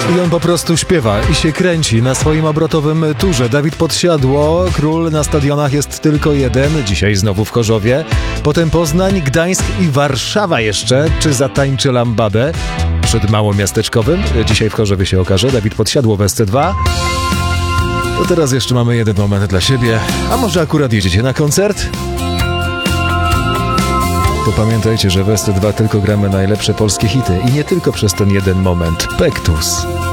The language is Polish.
I on po prostu śpiewa i się kręci na swoim obrotowym turze. Dawid Podsiadło, król na stadionach jest tylko jeden, dzisiaj znowu w Chorzowie. Potem Poznań, Gdańsk i Warszawa jeszcze. Czy zatańczy lambadę przed małomiasteczkowym? Dzisiaj w Chorzowie się okaże. Dawid Podsiadło w SC2. To teraz jeszcze mamy jeden moment dla siebie. A może akurat jedziecie na koncert? To pamiętajcie, że w SC2 tylko gramy najlepsze polskie hity i nie tylko przez ten jeden moment. Pektus.